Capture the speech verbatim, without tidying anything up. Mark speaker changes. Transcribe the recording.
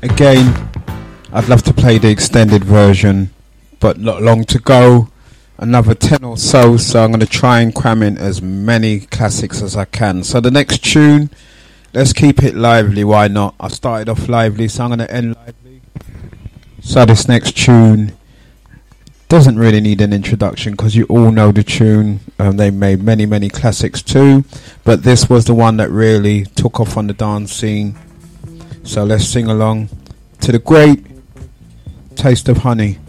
Speaker 1: Again, I'd love to play the extended version, but not long to go. Another ten or so, so I'm going to try and cram in as many classics as I can. So the next tune, let's keep it lively, why not? I started off lively, so I'm going to end lively. So this next tune doesn't really need an introduction because you all know the tune. Um, they made many, many classics too, but this was the one that really took off on the dance scene. So let's sing along to the great Taste of Honey.